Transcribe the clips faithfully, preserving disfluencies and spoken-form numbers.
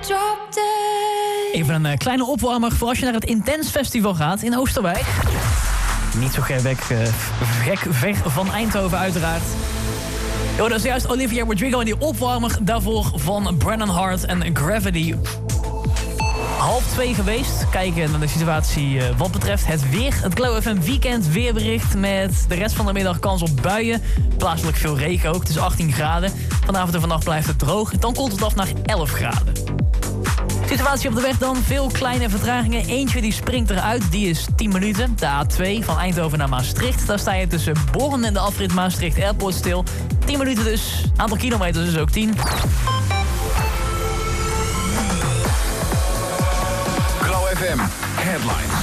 Even een uh, kleine opwarmer voor als je naar het Intens Festival gaat in Oosterwijk. Niet zo ver weg, uh, gek weg van Eindhoven uiteraard. Yo, dat is juist Olivia Rodrigo en die opwarmer daarvoor van Brennan Hart en Gravity. Half twee geweest. Kijken naar de situatie uh, wat betreft het weer. Het Glow F M weekend weerbericht met de rest van de middag kans op buien. Plaatselijk veel regen ook. Het is achttien graden. Vanavond en vannacht blijft het droog. Dan koelt het af naar elf graden. Situatie op de weg dan. Veel kleine vertragingen. Eentje die springt eruit. Die is tien minuten. De A twee van Eindhoven naar Maastricht. Daar sta je tussen Born en de afrit Maastricht Airport stil. tien minuten dus. Aantal kilometers is ook tien. Glow F M Headlines.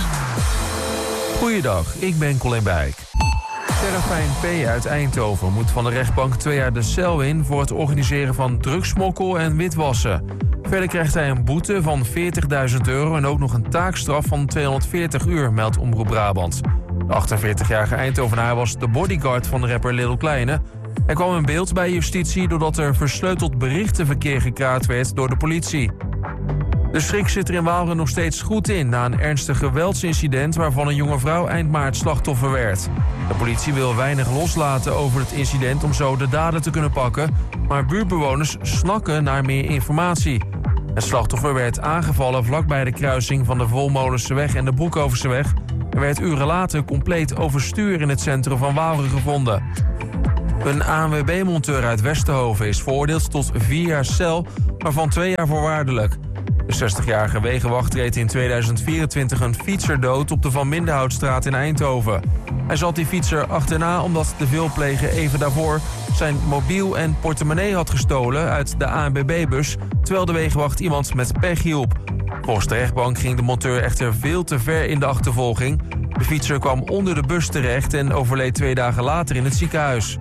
Goeiedag, ik ben Colin Bijk. Serafijn P. uit Eindhoven moet van de rechtbank twee jaar de cel in voor het organiseren van drugsmokkel en witwassen. Verder krijgt hij een boete van veertigduizend euro en ook nog een taakstraf van tweehonderdveertig uur, meldt Omroep Brabant. De achtenveertigjarige Eindhovenaar was de bodyguard van de rapper Lil Kleine. Hij kwam in beeld bij justitie doordat er versleuteld berichtenverkeer gekraakt werd door de politie. De schrik zit er in Waalre nog steeds goed in na een ernstig geweldsincident waarvan een jonge vrouw eind maart slachtoffer werd. De politie wil weinig loslaten over het incident om zo de dader te kunnen pakken, maar buurtbewoners snakken naar meer informatie. Het slachtoffer werd aangevallen vlakbij de kruising van de Volmolenseweg en de Broekhoverseweg en werd uren later compleet overstuur in het centrum van Waalre gevonden. Een A N W B-monteur uit Westerhoven is veroordeeld tot vier jaar cel, waarvan twee jaar voorwaardelijk. De zestigjarige wegenwacht reed in tweeduizend vierentwintig een fietser dood op de Van Minderhoutstraat in Eindhoven. Hij zat die fietser achterna omdat de veelpleger even daarvoor zijn mobiel en portemonnee had gestolen uit de A N W B-bus, terwijl de wegenwacht iemand met pech hielp. Volgens de rechtbank ging de monteur echter veel te ver in de achtervolging. De fietser kwam onder de bus terecht en overleed twee dagen later in het ziekenhuis.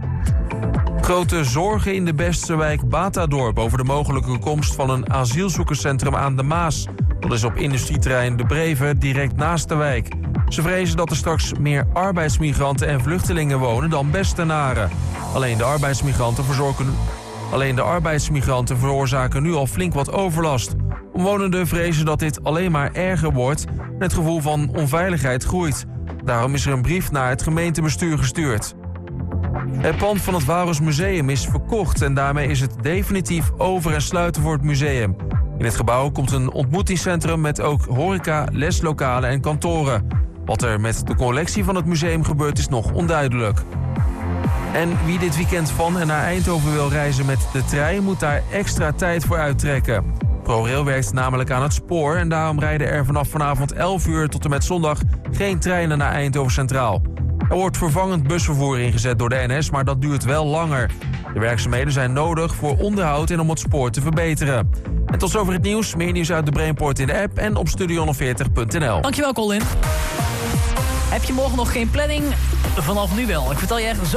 Grote zorgen in de Bestewijk Batadorp over de mogelijke komst van een asielzoekerscentrum aan de Maas. Dat is op industrieterrein De Breven, direct naast de wijk. Ze vrezen dat er straks meer arbeidsmigranten en vluchtelingen wonen dan Bestenaren. Alleen de arbeidsmigranten verzorgen... Alleen de arbeidsmigranten veroorzaken nu al flink wat overlast. Omwonenden vrezen dat dit alleen maar erger wordt en het gevoel van onveiligheid groeit. Daarom is er een brief naar het gemeentebestuur gestuurd. Het pand van het Waalres Museum is verkocht en daarmee is het definitief over en sluiten voor het museum. In het gebouw komt een ontmoetingscentrum met ook horeca, leslokalen en kantoren. Wat er met de collectie van het museum gebeurt is nog onduidelijk. En wie dit weekend van en naar Eindhoven wil reizen met de trein moet daar extra tijd voor uittrekken. ProRail werkt namelijk aan het spoor en daarom rijden er vanaf vanavond elf uur tot en met zondag geen treinen naar Eindhoven Centraal. Er wordt vervangend busvervoer ingezet door de N S, maar dat duurt wel langer. De werkzaamheden zijn nodig voor onderhoud en om het spoor te verbeteren. En tot zover het nieuws. Meer nieuws uit de Brainport in de app en op studio honderdveertig punt n l. Dankjewel, Colin. Heb je morgen nog geen planning? Vanaf nu wel. Ik vertel je echt zo